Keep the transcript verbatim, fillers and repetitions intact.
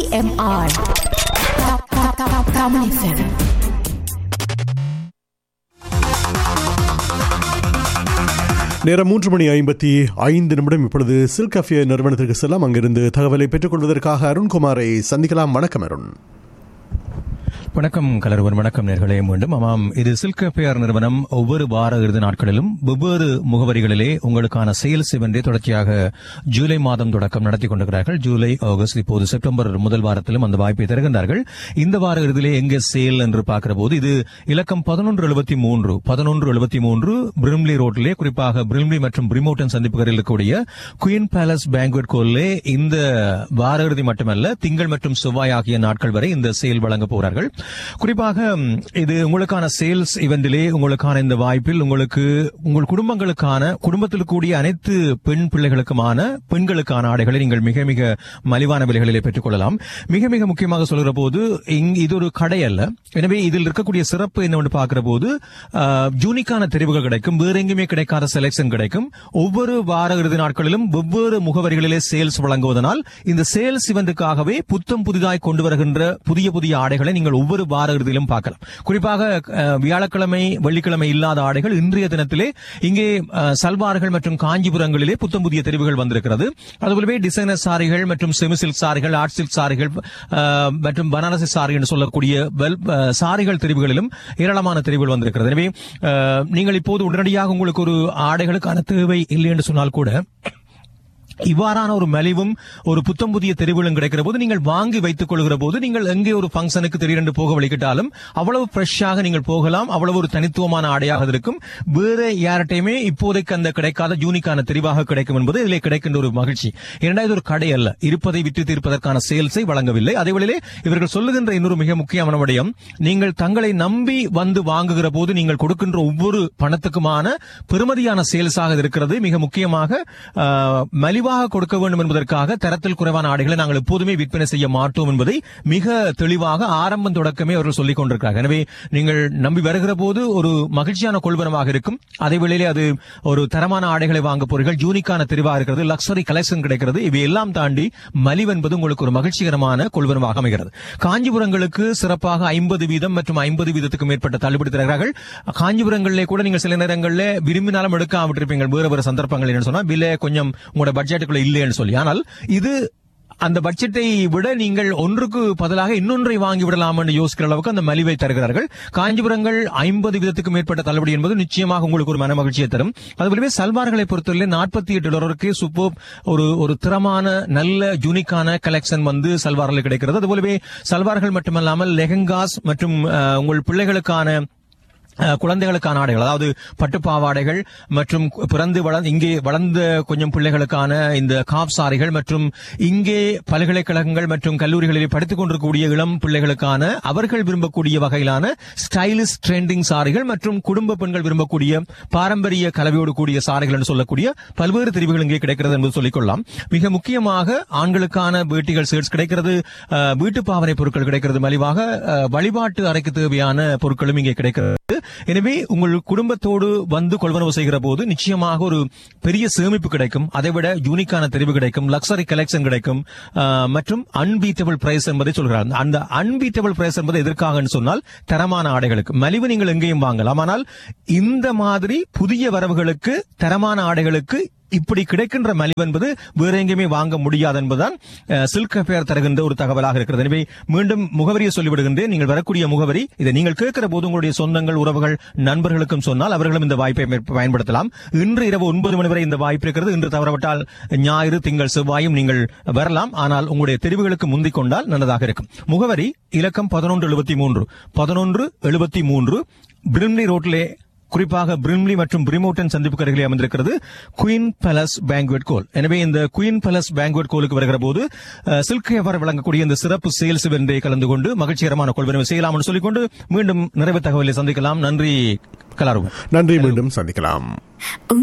M R Tamil F M. நேரம் மூன்று மணி ஐம்பத்தி ஐந்து நிமிடம். இப்பொழுது சில்க் கஃபே நிறுவனத்திற்கு செல்லாம். அங்கிருந்து தகவலை பெற்றுக் கொள்வதற்காக அருண்குமாரை சந்திக்கலாம். வணக்கம் அருண். வணக்கம் கலருவன். வணக்கம் நேர்களே. மீண்டும் ஆமாம், இது சில்க் கஃபே நிறுவனம் ஒவ்வொரு வார இறுதி நாட்களிலும் வெவ்வேறு முகவரிகளிலே உங்களுக்கான சேல்ஸ் இவெண்டை தொடர்ச்சியாக ஜூலை மாதம் தொடக்கம் நடத்தி கொண்டிருக்கிறார்கள். ஜூலை, ஆகஸ்ட், இப்போது செப்டம்பர் முதல் வாரத்திலும் அந்த வாய்ப்பை தருகின்றார்கள். இந்த வார இறுதியிலே எங்கே சேல் என்று பார்க்கிற போது இது இலக்கம் பதினொன்று எழுபத்தி மூன்று பதினொன்று எழுபத்தி மூன்று பிரிம்லி ரோட்டிலே, குறிப்பாக பிரிம்லி மற்றும் பிரிமோட்டன் சந்திப்புகளில் இருக்கக்கூடிய குயின் பேலஸ் பேங்க்வெட் ஹாலிலே இந்த வார இறுதி மட்டுமல்ல, திங்கள் மற்றும் செவ்வாய் ஆகிய நாட்கள் வரை இந்த சேல் வழங்க போகிறார்கள். குறிப்பாக இது உங்களுக்கான சேல்ஸ் இவெண்டிலே உங்களுக்கான இந்த வாய்ப்பில் உங்களுக்கு உங்கள் குடும்பங்களுக்கான குடும்பத்தில் கூடிய அனைத்து பெண் பிள்ளைகளுக்குமான பெண்களுக்கான ஆடைகளை நீங்கள் மிக மிக மலிவான விலைகளிலே பெற்றுக் கொள்ளலாம். மிக மிக முக்கியமாக சொல்கிற போது இது ஒரு கடை அல்ல. எனவே இதில் இருக்கக்கூடிய சிறப்பு என்னவென்று பார்க்கிற போது யூனிக்கான தெரிவுகள் கிடைக்கும், வேற எங்குமே கிடைக்காத செலக்ஷன் கிடைக்கும். ஒவ்வொரு வார இறுதி நாட்களிலும் வெவ்வேறு முகவரிகளிலே சேல்ஸ் வழங்குவதனால் இந்த சேல்ஸ் இவெண்டுக்காகவே புத்தம் புதிதாய் கொண்டு வருகின்ற புதிய புதிய ஆடைகளை நீங்கள் ஒவ்வொரு வார இறுதியிலும் பார்க்கலாம். குறிப்பாக வியாழக்கிழமை வெள்ளிக்கிழமை இல்லாத ஆடைகள் இன்றைய தினத்திலே இங்கே சல்வார்கள் மற்றும் காஞ்சிபுரங்களிலே புத்தம் புதிய தெரிவுகள் வந்திருக்கிறது. அதுபோலவே டிசைனர் சாரிகள் மற்றும் செமி சில்க் சாரிகள், ஆர்ட் சில்க் சாரிகள் மற்றும் பனாரசி சாரி என்று சொல்லக்கூடிய சாரிகள் தெரிவுகளிலும் ஏராளமான தெரிவுகள் வந்திருக்கிறது. எனவே நீங்கள் இப்போது உடனடியாக உங்களுக்கு ஒரு ஆடைகளுக்கான தேவை இல்லை என்று சொன்னால் கூட இவ்வாறான ஒரு மலிவும் ஒரு புத்தம் புதிய தெரிவுகளும் கிடைக்கிற போது நீங்கள் வாங்கி வைத்துக் கொள்கிற போது நீங்கள் எங்கே ஒரு பங்கனுக்கு திடீரென்று போக வழிகிட்டாலும் அவ்வளவு ஃப்ரெஷ்ஷாக நீங்கள் போகலாம். அவ்வளவு ஒரு தனித்துவமான ஆடையாக இருக்கும். வேற யார்ட்டையுமே இப்போதைக்கு அந்த கிடைக்காத யூனிக்கான தெரிவாக கிடைக்கும் என்பது இதிலே கிடைக்கின்ற ஒரு மகிழ்ச்சி. இரண்டாவது ஒரு கடை அல்ல, இருப்பதை விற்று தீர்ப்பதற்கான சேல்ஸை வழங்கவில்லை. அதேவேளையிலே இவர்கள் சொல்லுகின்ற இன்னொரு மிக முக்கியமான விடயம், நீங்கள் தங்களை நம்பி வந்து வாங்குகிற போது நீங்கள் கொடுக்கின்ற ஒவ்வொரு பணத்துக்குமான பெறுமதியான சேல்ஸாக இருக்கிறது. மிக முக்கியமாக மலிவா கொடுக்க வேண்டும் என்பதற்காக தரத்தில் குறைவான ஆடைகளை நாங்கள் எப்போதுமே விற்பனை செய்ய மாட்டோம் என்பதை மிக தெளிவாக ஆரம்பம் தொடக்கமே அவர்கள் சொல்லிக் கொண்டிருக்கிறார்கள். எனவே நீங்கள் நம்பி வருகிற போது ஒரு மகிழ்ச்சியான கொள்வனமாக இருக்கும். அதே வேளையிலே அது ஒரு தரமான ஆடைகளை வாங்க போறீர்கள், யூனிக்கான தெரிவாக இருக்கிறது, லக்ஸரி கலெக்ஷன் கிடைக்கிறது. இவை எல்லாம் தாண்டி மலிவு என்பது உங்களுக்கு ஒரு மகிழ்ச்சிகரமான கொள்வனமாக அமைகிறது. காஞ்சிபுரங்களுக்கு சிறப்பாக ஐம்பது வீதம் மற்றும் ஐம்பது வீதத்துக்கு மேற்பட்ட தள்ளுபடி தருகிறார்கள். காஞ்சிபுரங்களிலே கூட நீங்கள் சில நேரங்களில் விரும்பினாலும் எடுக்காமட்டிருப்பீங்க வேறு வேறு சந்தர்ப்பங்கள் என்று சொன்னால் விலை கொஞ்சம் உங்களோட பட்ஜெட் இல்லைன்னு சொல்லி. ஆனால் இது அந்த பட்ஜெட்டை விட நீங்கள் ஒன்றுக்கு பதிலாக இன்னொன்றை வாங்கி விடலாம் என்று யோசிக்கிற அளவுக்கு அந்த மலிவை தருகிறார்கள். காஞ்சிபுரங்கள் ஐம்பது வீதத்துக்கு மேற்பட்ட தள்ளுபடி என்பது நிச்சயமாக உங்களுக்கு ஒரு மன மகிழ்ச்சியை தரும். அதுபோலவே சல்வார்களை பொறுத்தவரை நாற்பத்தி எட்டு டாலருக்கு சூப்பர் ஒரு ஒரு திறமான நல்ல யூனிக்கான கலெக்ஷன் வந்து சல்வார்கள் கிடைக்கிறது. அதுபோலவே சல்வார்கள் மட்டுமல்லாமல் லெஹங்காஸ் மற்றும் உங்கள் பிள்ளைகளுக்கான குழந்தைகளுக்கான ஆடைகள், அதாவது பட்டுப்பாவாடைகள் மற்றும் பிறந்து வளர்ந்து இங்கே வளர்ந்த கொஞ்சம் பிள்ளைகளுக்கான இந்த காப் சாரிகள் மற்றும் இங்கே பல்கலைக்கழகங்கள் மற்றும் கல்லூரிகளில் படித்துக் கொண்டிருக்கக்கூடிய இளம் பிள்ளைகளுக்கான அவர்கள் விரும்பக்கூடிய வகையிலான ஸ்டைலிஷ் ட்ரெண்டிங் சாரிகள் மற்றும் குடும்ப பெண்கள் விரும்பக்கூடிய பாரம்பரிய கலவையோடு கூடிய சாரிகள் என்று சொல்லக்கூடிய பல்வேறு தெரிவுகள் இங்கே கிடைக்கிறது என்பது சொல்லிக்கொள்ளலாம். மிக முக்கியமாக ஆண்களுக்கான வேட்டிகள் ஷர்ட்ஸ் கிடைக்கிறது, வீட்டு பாவனை பொருட்கள் கிடைக்கிறது மலிவாக, வழிபாட்டு அறைக்கு தேவையான பொருட்களும் இங்கே கிடைக்கிறது. எனவே உங்கள் குடும்பத்தோடு வந்து கொள்வனவு செய்கிற போது நிச்சயமாக ஒரு பெரிய சேமிப்பு கிடைக்கும். அதைவிட யூனிக்கான தெரிவு கிடைக்கும், லக்ஸரி கலெக்ஷன் கிடைக்கும் மற்றும் அன்பீட்டபிள் பிரைஸ் என்பதை சொல்கிறார். அந்த அன்பீட்டபிள் பிரைஸ் என்பது எதற்காக சொன்னால் தரமான ஆடைகளுக்கு. மலிவு நீங்கள் எங்கேயும் வாங்கலாம், ஆனால் இந்த மாதிரி புதிய வரவுகளுக்கு தரமான ஆடைகளுக்கு இப்படி கிடைக்கின்ற மலிவு என்பது வேற எங்கேயுமே வாங்க முடியாது என்பதுதான் சில்க் கஃபே தருகின்ற ஒரு தகவலாக இருக்கிறது. எனவே மீண்டும் முகவரியை சொல்லிவிடுகின்றேன். நீங்கள் வரக்கூடிய முகவரி இதை நீங்கள் கேட்கிற போது உங்களுடைய சொந்தங்கள், உறவுகள், நண்பர்களுக்கும் சொன்னால் அவர்களும் இந்த வாய்ப்பை பயன்படுத்தலாம். இன்று இரவு ஒன்பது மணி வரை இந்த வாய்ப்பு இருக்கிறது. இன்று தவறவிட்டால் ஞாயிறு, திங்கள், செவ்வாயும் நீங்கள் வரலாம். ஆனால் உங்களுடைய தெரிவுகளுக்கு முந்திக் கொண்டால் நல்லதாக இருக்கும். முகவரி இலக்கம் பதினொன்று எழுபத்தி மூன்று பதினொன்று எழுபத்தி மூன்று பிரிம்லி ரோட்டிலே, குறிப்பாக பிரிம்லி மற்றும் பிரிமோட்டன் சந்திப்பு அருகிலே அமைந்திருக்கிறது குயின் பேலஸ் பேங்க்வெட் ஹால். எனவே இந்த குயின் பேலஸ் பேங்க்வெட் ஹாலுக்கு வருகிற போது சில்க் கஃபே வழங்கக்கூடிய இந்த சிறப்பு சேல்ஸ் இவெண்டை கலந்து கொண்டு மகிழ்ச்சிகரமான கொள்வனவு செய்யலாம் என்று சொல்லிக்கொண்டு மீண்டும் நிறைவு தகவலை சந்திக்கலாம். நன்றி கலாருவன். நன்றி, மீண்டும் சந்திக்கலாம்.